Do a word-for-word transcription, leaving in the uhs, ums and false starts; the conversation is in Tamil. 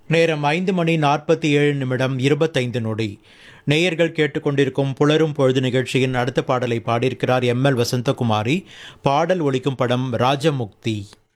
நேரம் ஐந்து மணி நாற்பத்தி ஏழு நிமிடம் இருபத்தைந்து நொடி. நேயர்கள் கேட்டுக்கொண்டிருக்கும் புலரும் பொழுது நிகழ்ச்சியின் அடுத்த பாடலை பாடியிருக்கிறார் எம் எல் வசந்தகுமாரி. பாடல் ஒலிக்கும் படம் ராஜமுக்தி.